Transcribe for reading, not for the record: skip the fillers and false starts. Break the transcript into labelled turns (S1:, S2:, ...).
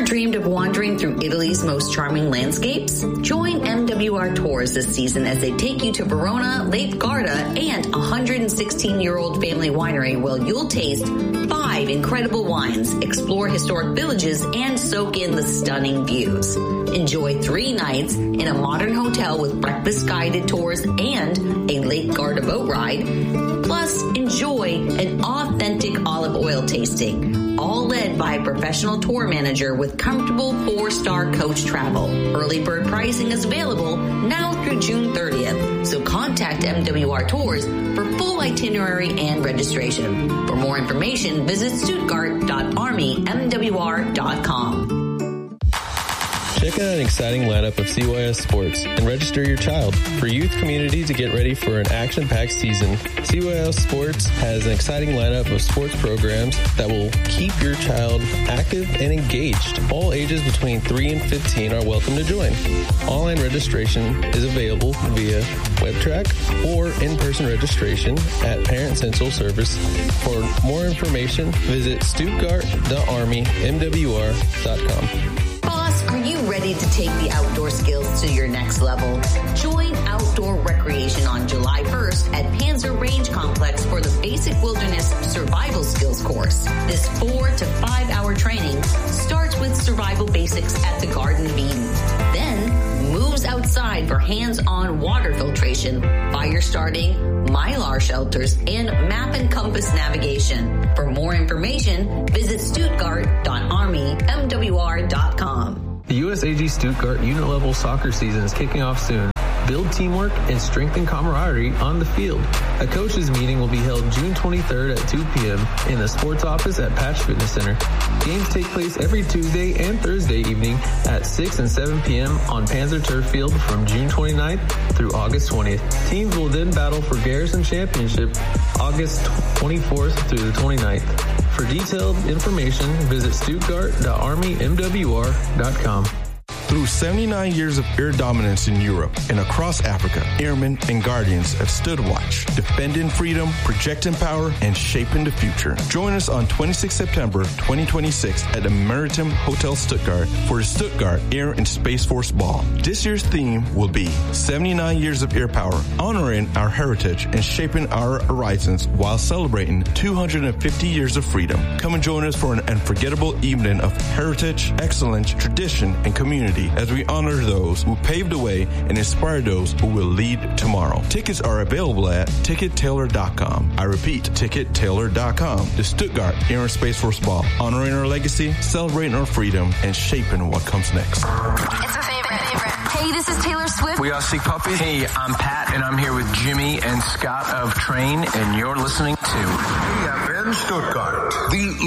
S1: dreamed of wandering through Italy's most charming landscapes? Join MWR Tours this season as they take you to Verona, Lake Garda, and a 116-year-old family winery where you'll taste 5 incredible wines, explore historic villages, and soak in the stunning views. Enjoy 3 nights in a modern hotel with breakfast-guided tours and a Lake Garda boat ride. Plus, enjoy an authentic olive oil tasting, all led by a professional tour manager with comfortable 4-star coach travel. Early bird pricing is available now through June 30th, so contact MWR Tours for full itinerary and registration. For more information, visit stuttgart.armymwr.com.
S2: Check out an exciting lineup of CYS sports and register your child. For youth community to get ready for an action-packed season, CYS Sports has an exciting lineup of sports programs that will keep your child active and engaged. All ages between 3 and 15 are welcome to join. Online registration is available via WebTrack or in-person registration at Parent Central Service. For more information, visit stuttgart.armymwr.com.
S1: Are you ready to take the outdoor skills to your next level? Join Outdoor Recreation on July 1st at Panzer Range Complex for the Basic Wilderness Survival Skills course. This 4 to 5 hour training starts with survival basics at the Garden of Eden. Then moves outside for hands-on water filtration, fire starting, Mylar shelters, and map and compass navigation. For more information, visit stuttgart.armymwr.com.
S3: The USAG Stuttgart unit-level soccer season is kicking off soon. Build teamwork and strengthen camaraderie on the field. A coaches meeting will be held June 23rd at 2 p.m. in the sports office at Patch Fitness Center. Games take place every Tuesday and Thursday evening at 6 and 7 p.m. on Panzer Turf Field from June 29th through August 20th. Teams will then battle for Garrison Championship August 24th through the 29th. For detailed information, visit stuttgart.armymwr.com.
S4: Through 79 years of air dominance in Europe and across Africa, airmen and guardians have stood watch, defending freedom, projecting power, and shaping the future. Join us on 26 September 2026 at the Maritime Hotel Stuttgart for the Stuttgart Air and Space Force Ball. This year's theme will be 79 years of air power, honoring our heritage and shaping our horizons while celebrating 250 years of freedom. Come and join us for an unforgettable evening of heritage, excellence, tradition, and community as we honor those who paved the way and inspire those who will lead tomorrow. Tickets are available at TicketTailor.com. I repeat, TicketTailor.com. The Stuttgart Air and Space Force Ball, honoring our legacy, celebrating our freedom, and shaping what comes next.
S5: It's my favorite. Hey, this is Taylor Swift.
S6: We are Sick Puppies. Hey, I'm Pat, and I'm here with Jimmy and Scott of Train, and you're listening to
S7: EFN Stuttgart, the